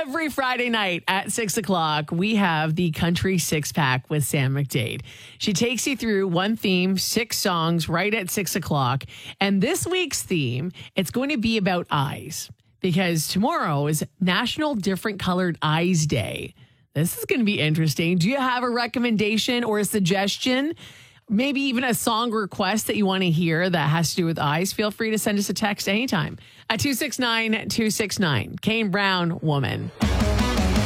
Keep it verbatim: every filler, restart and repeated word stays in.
Every Friday night at six o'clock, we have the Country Six Pack with Sam McDade. She takes you through one theme, six songs, right at six o'clock. And this week's theme, it's going to be about eyes, because tomorrow is National Different Colored Eyes Day. This is going to be interesting. Do you have a recommendation or a suggestion? Maybe even a song request that you want to hear that has to do with eyes? Feel free to send us a text anytime at two six nine two six nine. Kane Brown, Woman.